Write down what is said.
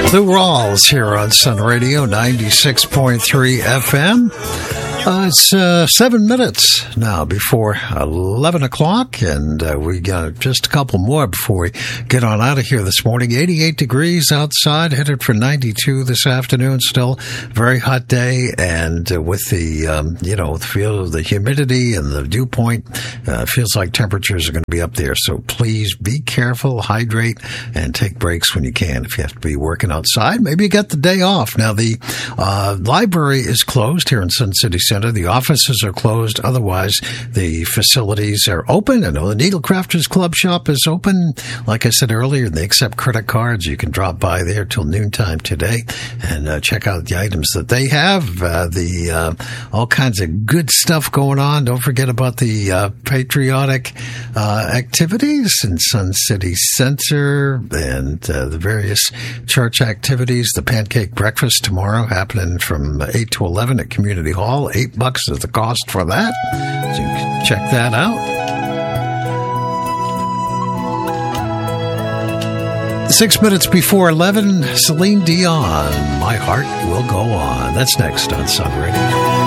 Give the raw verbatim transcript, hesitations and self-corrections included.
The Rawls here on Sun Radio ninety-six point three F M. Uh, it's uh, seven minutes now before eleven o'clock, and uh, we got just a couple more before we get on out of here this morning. eighty-eight degrees outside, headed for ninety-two this afternoon. Still very hot day, and uh, with the um, you know the feel the humidity and the dew point, uh, feels like temperatures are going to be up there. So please be careful, hydrate, and take breaks when you can. If you have to be working outside, maybe you got the day off. Now the uh, library is closed here in Sun City Center. The offices are closed. Otherwise, the facilities are open. I know the Needlecrafters Club shop is open. Like I said earlier, they accept credit cards. You can drop by there till noontime today and uh, check out the items that they have. Uh, the uh, all kinds of good stuff going on. Don't forget about the uh, patriotic uh, activities in Sun City Center and uh, the various church activities. The pancake breakfast tomorrow happening from eight to eleven at Community Hall. Eight bucks is the cost for that. So you can check that out. Six minutes before eleven, Celine Dion, My Heart Will Go On. That's next on Sun Radio.